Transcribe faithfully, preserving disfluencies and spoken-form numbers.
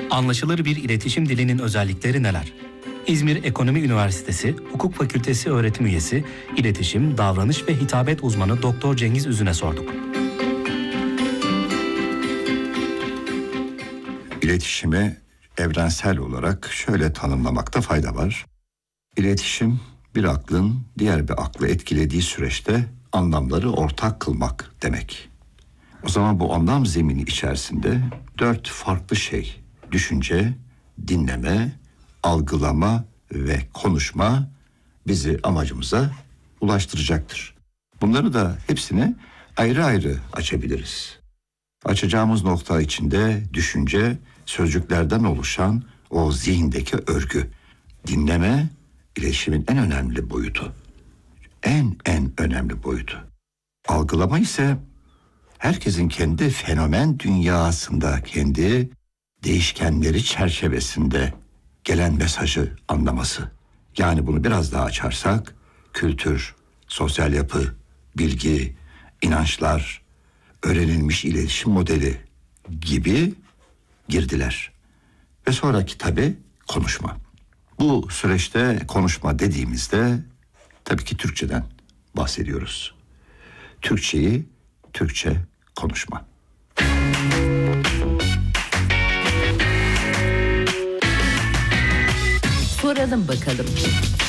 Anlaşılır bir iletişim dilinin özellikleri neler? İzmir Ekonomi Üniversitesi Hukuk Fakültesi öğretim üyesi, iletişim, davranış ve hitabet uzmanı Doktor Cengiz Üzün'e sorduk. İletişimi evrensel olarak şöyle tanımlamakta fayda var. İletişim, bir aklın diğer bir aklı etkilediği süreçte anlamları ortak kılmak demek. O zaman bu anlam zemini içerisinde dört farklı şey: düşünce, dinleme, algılama ve konuşma bizi amacımıza ulaştıracaktır. Bunları da hepsini ayrı ayrı açabiliriz. Açacağımız nokta içinde düşünce, sözcüklerden oluşan o zihindeki örgü. Dinleme, iletişimin en önemli boyutu. En en önemli boyutu. Algılama ise herkesin kendi fenomen dünyasında, kendi değişkenleri çerçevesinde gelen mesajı anlaması. Yani bunu biraz daha açarsak, kültür, sosyal yapı, bilgi, inançlar, öğrenilmiş iletişim modeli gibi girdiler. Ve sonraki tabii konuşma. Bu süreçte konuşma dediğimizde tabii ki Türkçeden bahsediyoruz. Türkçeyi Türkçe konuşma. Soralım bakalım.